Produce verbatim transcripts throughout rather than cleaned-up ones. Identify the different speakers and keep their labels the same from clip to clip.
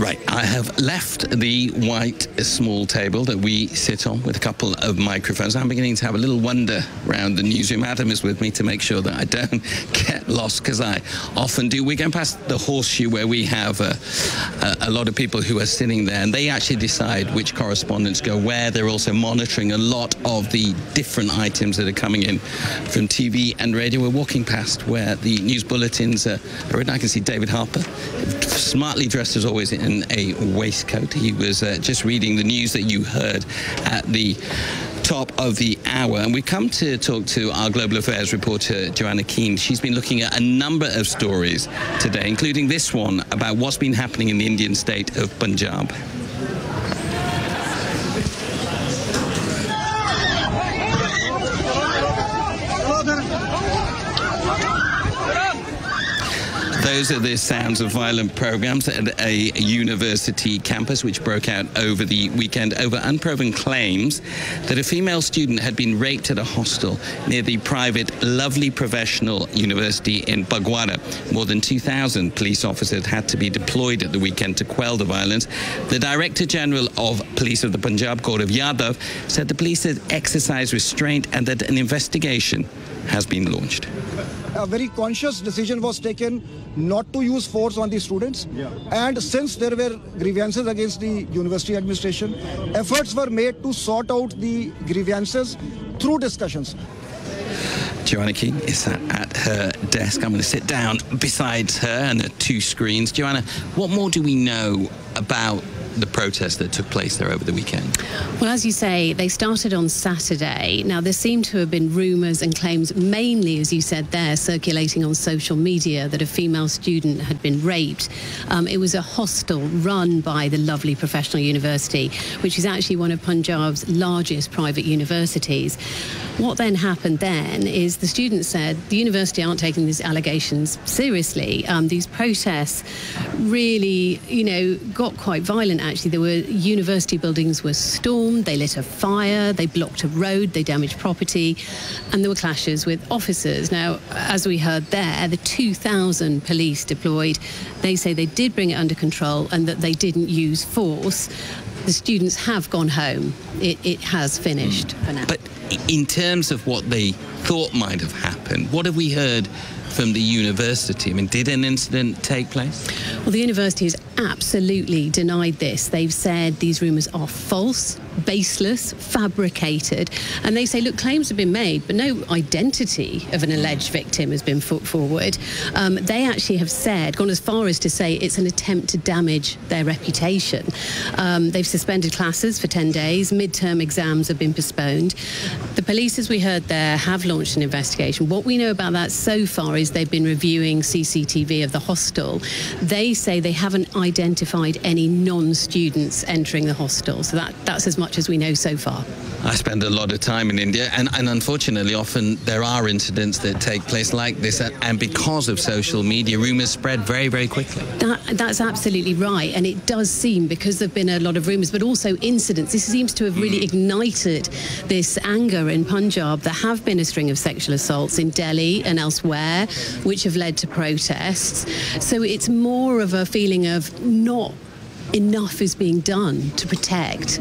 Speaker 1: Right, I have left the white small table that we sit on with a couple of microphones. I'm beginning to have a little wander around the newsroom. Adam is with me to make sure that I don't get lost, because I often do. We're going past the Horseshoe, where we have a, a, a lot of people who are sitting there, and they actually decide which correspondents go where. They're also monitoring a lot of the different items that are coming in from T V and radio. We're walking past where the news bulletins are written. I can see David Harper, smartly dressed as always in a waistcoat. He was uh, just reading the news that you heard at the top of the hour. And we come to talk to our global affairs reporter, Joanna Keane. She's been looking at a number of stories today, including this one about what's been happening in the Indian state of Punjab. Those are the sounds of violent programs at a university campus which broke out over the weekend over unproven claims that a female student had been raped at a hostel near the private Lovely Professional University in Bagwara. More than two thousand police officers had to be deployed at the weekend to quell the violence. The Director General of Police of the Punjab, Gaurav Yadav, said the police had exercised restraint and that an investigation has been launched.
Speaker 2: A very conscious decision was taken not to use force on the students. Yeah. And since there were grievances against the university administration, efforts were made to sort out the grievances through discussions.
Speaker 1: Joanna Keane is sat at her desk. I'm going to sit down beside her and the two screens. Joanna, what more do we know about the protest that took place there over the weekend?
Speaker 3: Well, as you say, they started on Saturday. Now, there seem to have been rumours and claims, mainly, as you said there, circulating on social media, that a female student had been raped. Um, it was a hostel run by the Lovely Professional University, which is actually one of Punjab's largest private universities. What then happened then is the students said the university aren't taking these allegations seriously. Um, these protests really, you know, got quite violent. Actually, there were university buildings were stormed, they lit a fire, they blocked a road, they damaged property, and there were clashes with officers. Now, as we heard there, the two thousand police deployed. They say they did bring it under control and that they didn't use force. The students have gone home. It, it has finished for now.
Speaker 1: But in terms of what they thought might have happened, what have we heard from the university? I mean, did an incident take place?
Speaker 3: Well, the university has absolutely denied this. They've said these rumours are false, baseless, fabricated, and they say, look, claims have been made, but no identity of an alleged victim has been put forward. Um, they actually have said, gone as far as to say it's an attempt to damage their reputation. Um, they've suspended classes for ten days, midterm exams have been postponed. The police, as we heard there, have launched an investigation. What we know about that so far is they've been reviewing C C T V of the hostel. They say they haven't identified any non-students entering the hostel, so that, that's as much as we know so far.
Speaker 1: I spend a lot of time in India, and, and unfortunately often there are incidents that take place like this, and because of social media, rumours spread very, very quickly.
Speaker 3: That, that's absolutely right, and it does seem, because there have been a lot of rumours, but also incidents, this seems to have really mm. ignited this anger in Punjab. There have been a string of sexual assaults in Delhi and elsewhere, which have led to protests. So it's more of a feeling of not enough is being done to protect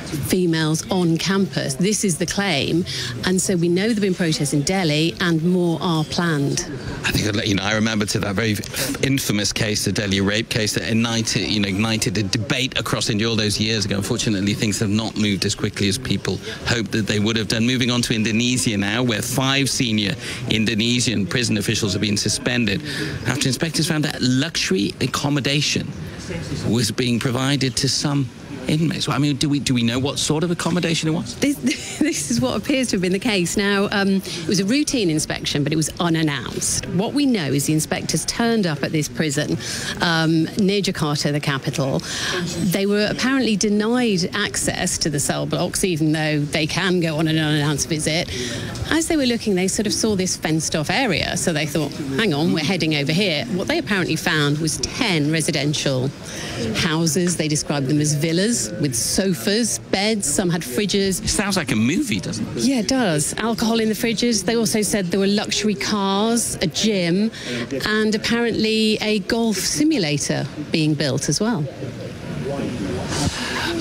Speaker 3: females on campus. This is the claim, and so we know there have been protests in Delhi and more are planned.
Speaker 1: I think I'd let you know, I remember to that very infamous case, the Delhi rape case, that ignited, you know, ignited a debate across India all those years ago. Unfortunately, things have not moved as quickly as people hoped that they would have done. Moving on to Indonesia now, where five senior Indonesian prison officials have been suspended after inspectors found that luxury accommodation was being provided to some inmates. Well, I mean, do we do we know what sort of accommodation it was?
Speaker 3: This, this is what appears to have been the case. Now, um, it was a routine inspection, but it was unannounced. What we know is the inspectors turned up at this prison um, near Jakarta, the capital. They were apparently denied access to the cell blocks, even though they can go on an unannounced visit. As they were looking, they sort of saw this fenced-off area, so they thought, hang on, we're heading over here. What they apparently found was ten residential houses. They described them as villas with sofas, beds, some had fridges.
Speaker 1: It sounds like a movie, doesn't it?
Speaker 3: Yeah, it does. Alcohol in the fridges. They also said there were luxury cars, a gym, and apparently a golf simulator being built as well.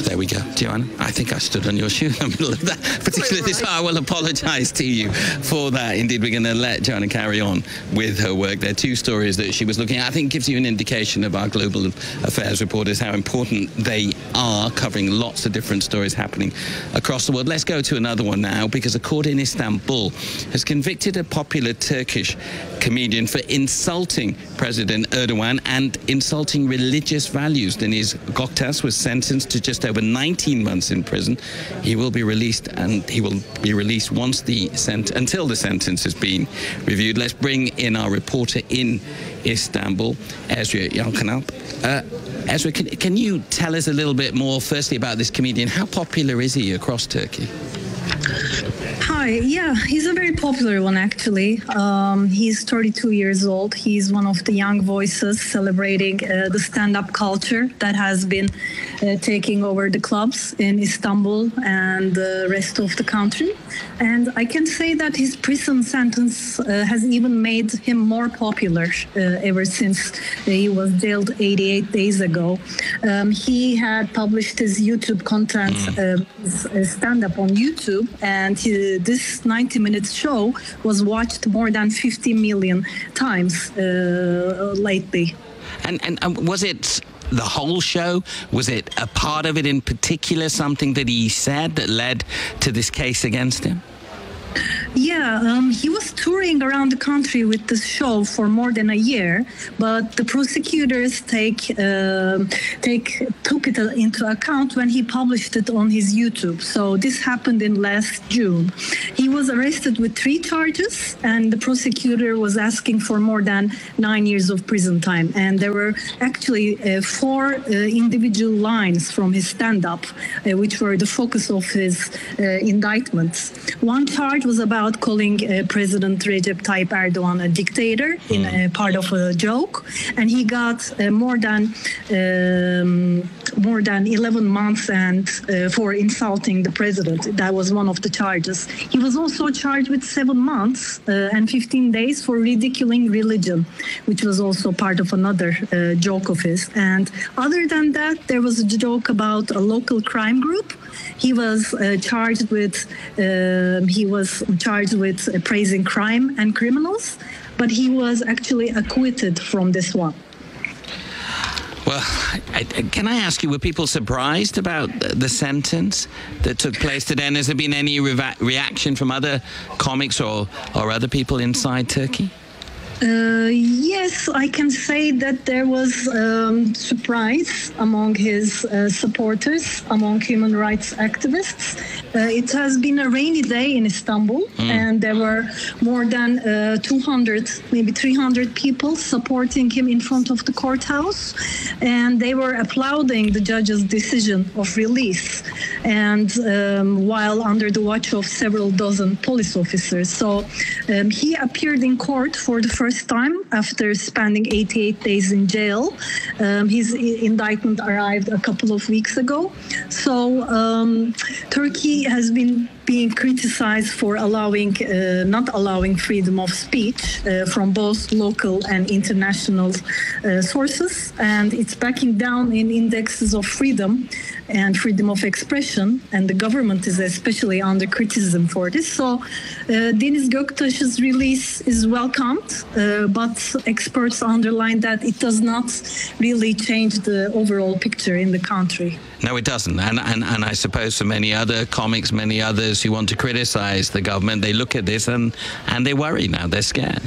Speaker 1: There we go, Joanna. I think I stood on your shoe in the middle of that particular right. I will apologise to you for that. Indeed, we're going to let Joanna carry on with her work. There are two stories that she was looking at. I think gives you an indication of our global affairs reporters, how important they are, covering lots of different stories happening across the world. Let's go to another one now, because a court in Istanbul has convicted a popular Turkish comedian for insulting President Erdogan and insulting religious values. Deniz Göktaş was sentenced to just over nineteen months in prison. He will be released, and he will be released once the sent until the sentence has been reviewed. Let's bring in our reporter in Istanbul, Ezra Yalkanalp. Uh, Ezra, can, can you tell us a little bit more, firstly, about this comedian? How popular is he across Turkey?
Speaker 4: Hi, yeah, he's a very popular one, actually. Um, he's thirty-two years old. He's one of the young voices celebrating uh, the stand-up culture that has been uh, taking over the clubs in Istanbul and the rest of the country. And I can say that his prison sentence uh, has even made him more popular uh, ever since he was jailed eighty-eight days ago. Um, he had published his YouTube content, uh, his stand-up on YouTube, and he, this ninety minutes show was watched more than fifty million times uh, lately.
Speaker 1: And, and um, was it the whole show? Was it a part of it in particular, something that he said that led to this case against him?
Speaker 4: Yeah, um, he was touring around the country with this show for more than a year, but the prosecutors take uh, take took it into account when he published it on his YouTube. So this happened in last June. He was arrested with three charges, and the prosecutor was asking for more than nine years of prison time. And there were actually uh, four uh, individual lines from his stand-up, uh, which were the focus of his uh, indictments. One charge was about calling uh, President Recep Tayyip Erdogan a dictator in a part of a joke, and he got uh, more than um, more than eleven months and uh, for insulting the president. That was one of the charges. He was also charged with seven months uh, and fifteen days for ridiculing religion, which was also part of another uh, joke of his. And other than that, there was a joke about a local crime group. He was uh, charged with uh, he was charged with uh, praising crime and criminals, but he was actually acquitted from this one.
Speaker 1: Well, I, can I ask you, were people surprised about the sentence that took place today? And has there been any re- reaction from other comics or, or other people inside Turkey?
Speaker 4: Uh, yes, I can say that there was um, surprise among his uh, supporters, among human rights activists. Uh, it has been a rainy day in Istanbul, mm. and there were more than uh, two hundred, maybe three hundred people supporting him in front of the courthouse, and they were applauding the judge's decision of release, and um, while under the watch of several dozen police officers. So um, he appeared in court for the first First time after spending eighty-eight days in jail. Um, his indictment arrived a couple of weeks ago. So um, Turkey has been being criticized for allowing, uh, not allowing freedom of speech uh, from both local and international uh, sources, and it's backing down in indexes of freedom and freedom of expression, and the government is especially under criticism for this. So uh, Deniz Göktaş's release is welcomed, uh, but experts underline that it does not really change the overall picture in the country.
Speaker 1: No, it doesn't. And, and, and I suppose for many other comics, many others who want to criticize the government, they look at this and, and they worry now, they're scared.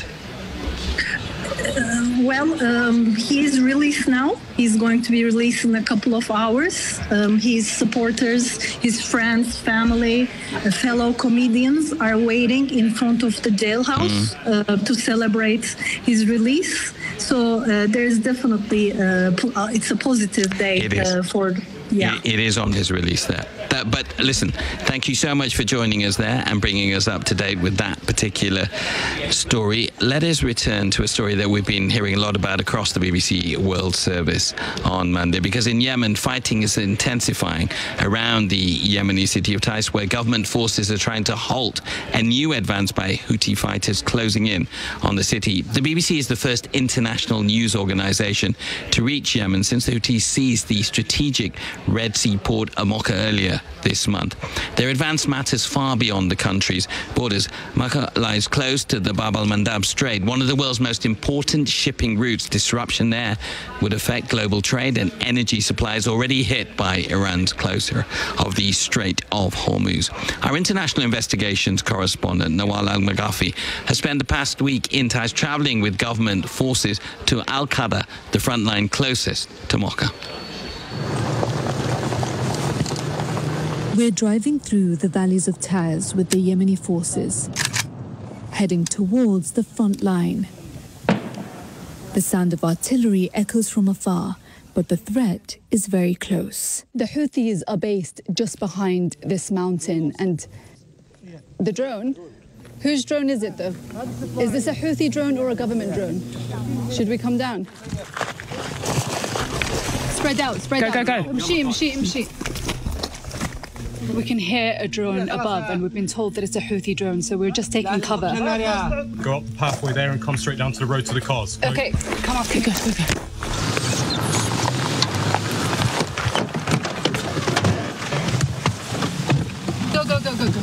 Speaker 4: Uh, well, um, he is released now. He's going to be released in a couple of hours. Um, his supporters, his friends, family, uh, fellow comedians are waiting in front of the jailhouse mm. uh, to celebrate his release. So uh, there's definitely, uh, po- uh, it's a positive day uh, for, yeah.
Speaker 1: It, it is on his release there. That, but listen, thank you so much for joining us there and bringing us up to date with that particular story. Let us return to a story that we've been hearing a lot about across the B B C World Service on Monday, because in Yemen, fighting is intensifying around the Yemeni city of Taiz, where government forces are trying to halt a new advance by Houthi fighters closing in on the city. The B B C is the first international news organisation to reach Yemen since the Houthis seized the strategic Red Sea port of Mocha earlier this month. Their advance matters far beyond the country's borders. Mocha lies close to the Bab al-Mandab Strait, one of the world's most important shipping routes. Disruption there would affect global trade and energy supplies already hit by Iran's closure of the Strait of Hormuz. Our international investigations correspondent, Nawal Al-Maghafi, has spent the past week in Taiz travelling with government forces to Al-Qada, the front line closest to Mocha.
Speaker 5: We're driving through the valleys of Taiz with the Yemeni forces, heading towards the front line. The sound of artillery echoes from afar, but the threat is very close.
Speaker 6: The Houthis are based just behind this mountain, and the drone, whose drone is it though? Is this a Houthi drone or a government drone? Should we come down? Spread out, spread
Speaker 7: go,
Speaker 6: out.
Speaker 7: Go, go, go.
Speaker 6: Mshi, mshi, mshi. We can hear a drone above, and we've been told that it's a Houthi drone, so we're just taking cover.
Speaker 7: Go up the pathway there and come straight down to the road to the cars.
Speaker 6: Okay, come on, okay, go, go, go. Go, go, go, go, go.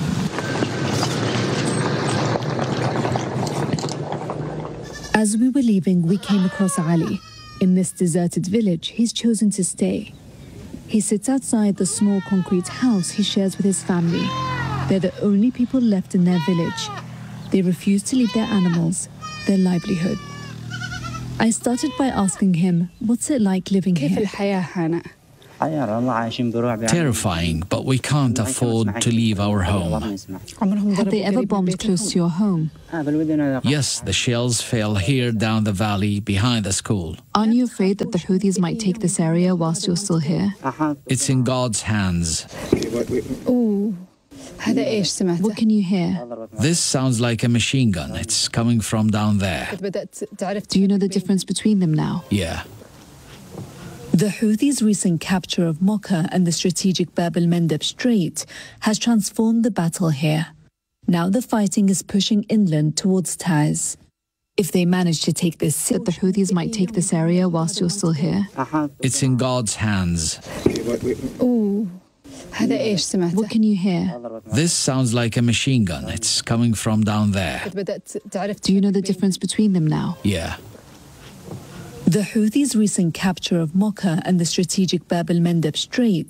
Speaker 5: As we were leaving, we came across Ali. In this deserted village, he's chosen to stay. He sits outside the small concrete house he shares with his family. They're the only people left in their village. They refuse to leave their animals, their livelihood. I started by asking him, what's it like living here?
Speaker 8: Terrifying, but we can't afford to leave our home.
Speaker 5: Have they ever bombed close to your home?
Speaker 8: Yes, the shells fell here down the valley behind the school.
Speaker 5: Aren't you afraid that the Houthis might take this area whilst you're still here?
Speaker 8: It's in God's hands.
Speaker 5: What can you hear?
Speaker 8: This sounds like a machine gun. It's coming from down there.
Speaker 5: Do you know the difference between them now?
Speaker 8: Yeah.
Speaker 5: The Houthis' recent capture of Mocha and the strategic Bab al-Mandab Strait has transformed the battle here. Now the fighting is pushing inland towards Taiz. If they manage to take this, that the Houthis might take this area whilst you're still here?
Speaker 8: It's in God's hands.
Speaker 5: What can you hear?
Speaker 8: This sounds like a machine gun. It's coming from down there.
Speaker 5: Do you know the difference between them now?
Speaker 8: Yeah.
Speaker 5: The Houthis' recent capture of Mocha and the strategic Bab al-Mandab Strait